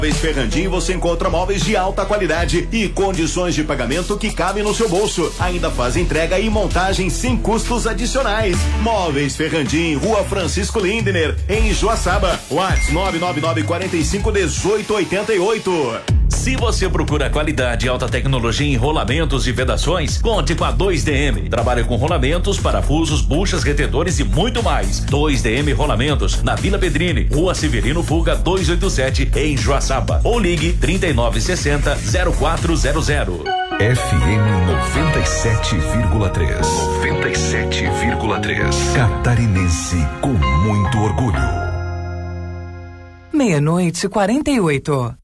Móveis Ferrandin você encontra móveis de alta qualidade e condições de pagamento que cabem no seu bolso. Ainda faz entrega e montagem sem custos adicionais. Móveis Ferrandin, Rua Francisco Lindner, em Joaçaba. WhatsApp 999451888. Se você procura qualidade e alta tecnologia em rolamentos e vedações, conte com a 2DM. Trabalha com rolamentos, parafusos, buchas, retedores e muito mais. 2DM Rolamentos, na Vila Pedrini, Rua Severino Fuga 287, em Joaçaba. Ou ligue 3960-0400. FM 97,3. 97,3. Catarinense com muito orgulho. 00:48.